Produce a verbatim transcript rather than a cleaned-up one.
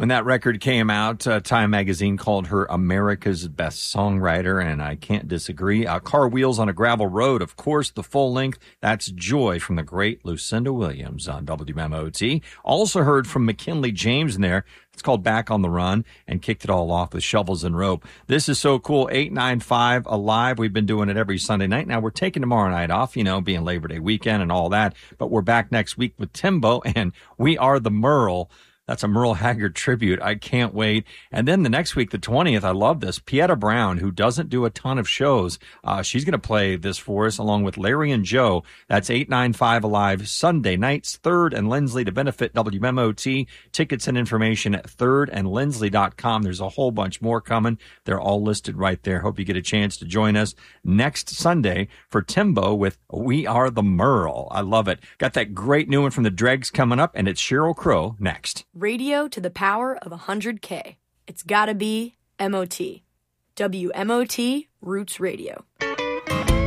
When that record came out, uh, Time Magazine called her America's best songwriter, and I can't disagree. Uh, Car Wheels on a Gravel Road, of course, the full length. That's Joy from the great Lucinda Williams on W M O T. Also heard from McKinley James in there. It's called Back on the Run, and kicked it all off with Shovels and Rope. This is so cool. eight nine five Alive. We've been doing it every Sunday night. Now, we're taking tomorrow night off, you know, being Labor Day weekend and all that. But we're back next week with Timbo, and We Are the Merle. That's a Merle Haggard tribute. I can't wait. And then the next week, the twentieth, I love this. Pieta Brown, who doesn't do a ton of shows, uh, she's going to play this for us along with Larry and Joe. That's eight nine five Alive, Sunday nights, third and Lindsley to benefit W M O T. Tickets and information at third and lindsley dot com. There's a whole bunch more coming. They're all listed right there. Hope you get a chance to join us next Sunday for Timbo with We Are the Merle. I love it. Got that great new one from the Dregs coming up, and it's Sheryl Crow next. Radio to the power of one hundred K. It's gotta be M O T. W M O T Roots Radio.